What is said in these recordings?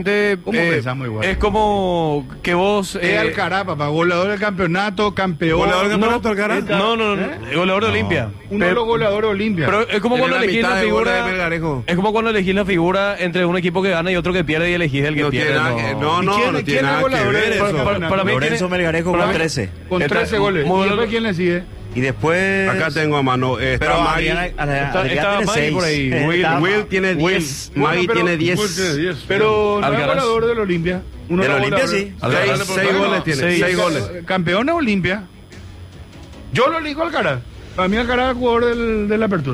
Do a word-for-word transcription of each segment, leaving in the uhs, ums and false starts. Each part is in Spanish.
¿Cómo eh, pensamos igual? Es como que vos... Es eh, Alcaraz, papá, goleador del campeonato, campeón. ¿Goleador del campeonato, Alcaraz? No, no, no, ¿Eh? goleador de Olimpia. Uno de los goleadores de Olimpia. Pero es como cuando Tiene la elegís mitad la de goles de figura... Melgarejo. Es como cuando elegís la figura entre un equipo que gana y otro que pierde y elegís el que No pierde. tiene nada que- no, ¿Y no, quién- no quién tiene es nada que goleador ver del eso. campeonato? Para, para mí Lorenzo tiene- Melgarejo para con mí- trece. Con Está- trece goles. muy ¿Y bueno. después quién le sigue? Y después... Acá tengo a mano. eh, Está Pero Magui. Adriana, Adriana Está- tiene está Magui seis. por ahí. Eh, Will, está- Will tiene Will. diez. Bueno, Magui pero- tiene Will diez. tiene diez. Pero no es Alcaraz. goleador del Olimpia. Uno Del de los Olimpia, goleadores. sí. Alcaraz. Seis, Dale, seis por goles favor. tiene. Seis. Seis goles. Campeón de Olimpia. Yo lo elijo Alcaraz. Para mí Alcaraz es jugador del, de la apertura.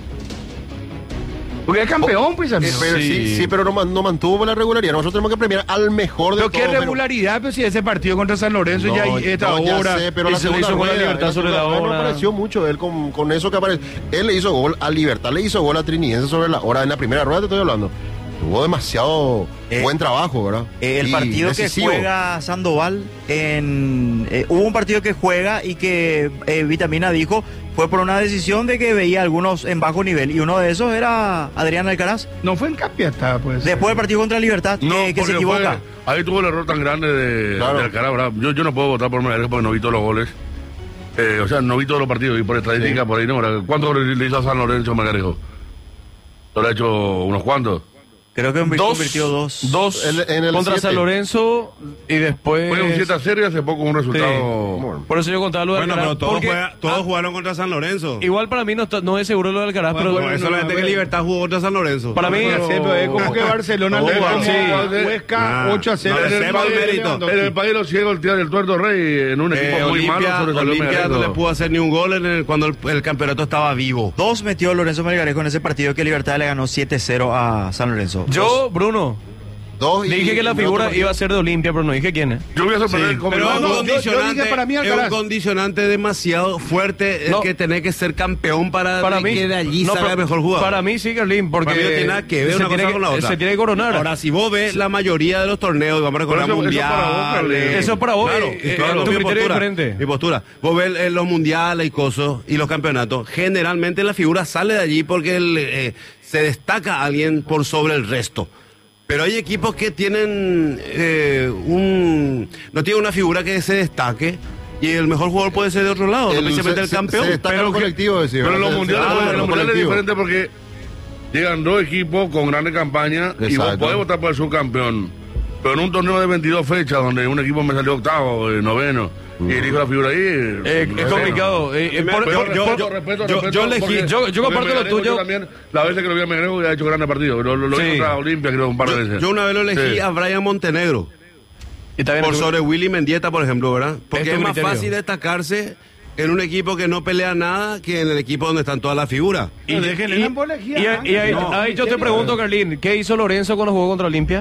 Porque es campeón, pues, Eh, amigo. pero sí. Sí. Sí, pero no, man- no mantuvo la regularidad. Nosotros tenemos que premiar al mejor de Pero todos. qué menos- regularidad, pero si ese partido contra San Lorenzo No, ya esta no, ya hora. sé, pero la y se le segunda hizo con la rueda, Libertad la sobre la segunda rueda hora. no apareció mucho él con, con eso que apareció. Él le hizo gol a Libertad, le hizo gol a Trinidense sobre la hora. En la primera rueda te estoy hablando. Tuvo demasiado Eh, buen trabajo, ¿verdad? Eh, el Y partido decisivo. que juega Sandoval, en, eh, hubo un partido que juega y que eh, Vitamina dijo fue por una decisión de que veía algunos en bajo nivel y uno de esos era Adrián Alcaraz. No fue en Capiatá, pues. Después del partido contra Libertad, No, que, que se porque fue- equivoca. ahí tuvo el error tan grande de, Claro. de Alcaraz, ¿verdad? Yo, yo no puedo votar por Melgarejo porque no vi todos los goles. Eh, o sea, no vi todos los partidos y por estadística, por ahí no. ¿verdad? ¿Cuántos goles le hizo a San Lorenzo Melgarejo? ¿Lo ha hecho unos cuantos? Creo que Dos, convirtió dos. dos En- en el contra siete. San Lorenzo y después... Fue un siete a cero y hace poco un resultado... Bueno. Por eso yo contaba lo de Bueno, Alcaraz. pero todos, porque- juega- todos ah, jugaron contra San Lorenzo. Igual para mí no, está- no es seguro lo de Alcaraz, pero... Bueno, es solamente que Libertad jugó contra San Lorenzo. Para mí... Sí, pero es como que Barcelona No, le ganó sí. a Huesca Ah, ocho a cero. no le En el sepa el país de mérito. Lewandowski. En el país de los ciegos, el tío del tuerto rey, en un equipo Eh, muy malo, Olimpia, sobre Olimpia no le pudo hacer ni un gol en el- cuando el, el campeonato estaba vivo. Dos metió Lorenzo Melgarejo en ese partido que Libertad le ganó siete cero a San Lorenzo. Yo, Bruno, Dos y- dije que la y figura otro iba a ser de Olimpia, pero no dije quién es. Yo voy a sorprender con Pero mi es un no, yo- yo condicionante, dije para mí es un Alcaraz. condicionante demasiado fuerte el No. que tenés que ser campeón para, Para mí, que de allí no, salga pero- el mejor jugador. Para mí sí, Carlín, porque Para mí no tiene nada que ver se una tiene cosa que- con la otra. Se tiene que coronar. Ahora, si vos ves la mayoría de los torneos, vamos a recordar Pero eso- eso mundiales. para vos, Carlos. Eso es para vos, Claro, eh, eh, claro, tu mi criterio es postura, diferente. Mi postura. Vos ves eh, los mundiales y cosas y los campeonatos. Generalmente la figura sale de allí porque el, eh, se destaca alguien por sobre el resto. Pero hay equipos que tienen eh, un no tienen una figura que se destaque y el mejor jugador puede ser de otro lado, no El- precisamente se- el se- campeón. se destaca Pero el que- colectivo, decía, Pero en los ¿verdad? mundiales, Ah, en los el mundiales es colectivo. diferente porque llegan dos equipos con grandes campañas y vos Exacto. podés votar por el subcampeón. Pero en un torneo de veintidós fechas donde un equipo me salió octavo, eh, noveno, y elijo la figura ahí... Eh, es bueno. complicado. eh, eh, por- Pero por- yo, por- yo respeto, yo- respeto, yo elegí- porque- yo- yo porque comparto lo Melgarejo, tuyo. Yo también, la veces que lo vi a Melgarejo, ya ha hecho grandes partidos. Lo, lo, lo Sí. vi contra Olimpia, creo, un par de Yo, veces. yo una vez lo elegí Sí. a Brian Montenegro y está bien, por tú- sobre Willy Mendieta, por ejemplo, ¿verdad? Porque Es es, tu más criterio. fácil destacarse en un equipo que no pelea nada que en el equipo donde están todas las figuras. Y, No, déjenle y- la polejía, y- y- y ahí, no. ahí yo te pregunto, Carlín, ¿qué hizo Lorenzo cuando jugó contra Olimpia?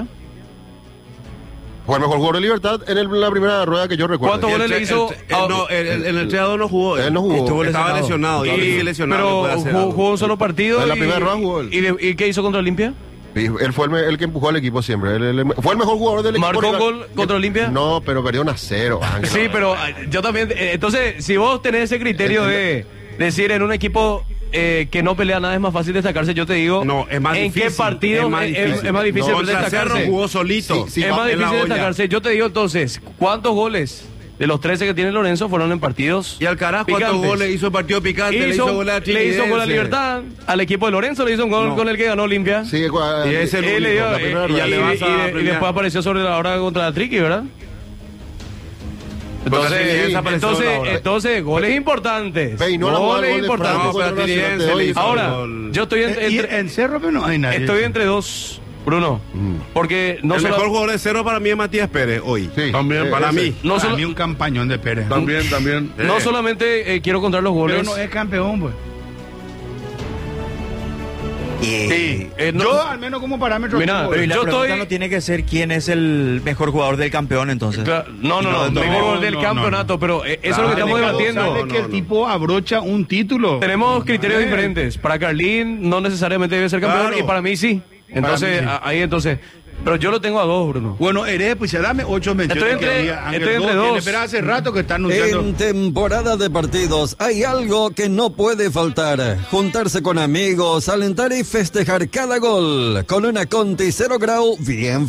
Fue el mejor jugador de Libertad en el- la primera rueda que yo recuerdo. ¿Cuántos goles le El- hizo? el- el- no, el- el- en el tres a dos no jugó. Él no jugó. Estuvo Estaba lesionado. lesionado. Y, Y- y lesionado. no pero puede hacer jugó, algo. jugó un solo partido. En la y- primera rueda jugó él. ¿Y, de- y qué hizo contra Olimpia? Y él fue el, me- el que empujó al equipo siempre. Él- él- fue el mejor jugador del equipo. ¿Marcó rival. gol contra Olimpia? No, pero perdió un a cero. Ángel. Sí, pero eh, yo también. eh, Entonces, si vos tenés ese criterio de decir en un equipo eh, que no pelea nada es más fácil destacarse, yo te digo. No, es más ¿En difícil. qué partido es más es, difícil. es más difícil No, contra destacarse? Cerro jugó solito. Sí, sí, es va- más en la difícil olla. destacarse. Yo te digo entonces, ¿cuántos goles de los trece que tiene Lorenzo fueron en partidos? Y Alcaraz, ¿cuántos picantes? goles hizo partido picante? le hizo gol a le hizo gol a Trinidense. Libertad. Al equipo de Lorenzo le hizo un gol No. con el que ganó Olimpia. Sí, cua- Y es el Él le único, dio, la eh, primera y, rueda. ya le y- vas a y- y premiar. después apareció sobre la hora contra Triqui, ¿verdad? Entonces, Trinidense apareció entonces, sobre la hora. entonces, goles importantes. Peinó la jugada goles del gol de importantes. Franco No, pero contra la Trinidense Nacional de le hoy. hizo Ahora, gol. yo estoy Eh, y entre, en Cerro, pero no hay nadie. estoy entre dos, Bruno. Porque no el solo, mejor jugador de Cerro para mí es Matías Pérez hoy. Sí, También eh, para ese. mí. no, Para solo- mí un campañón de Pérez. También, también. no Eh, solamente eh, quiero contar los Pero goles. no es campeón, pues. Y, Sí, eh, no- Yo, al menos como parámetro. Mira, tengo- pero y la yo pregunta estoy- no tiene que ser quién es el mejor jugador del campeón, entonces. Claro, no, no, no, No, no, no, mejor no, del no, campeonato, pero eh, eso es lo que Claro, estamos tiene que debatiendo. Sabe No, que no, el no. tipo abrocha un título. Tenemos criterios Eh. diferentes. Para Carlín no necesariamente debe ser campeón Claro. y para mí sí. Entonces, mí sí. a- ahí entonces. Pero yo lo tengo a dos, Bruno. Bueno, Eres, pues ya dame ocho menciones. Estoy entre- que había. Ángel estoy entre tiene, dos. Pero hace rato que está anunciando. En temporada de partidos hay algo que no puede faltar. Juntarse con amigos, alentar y festejar cada gol con una Conti Cero Grau bien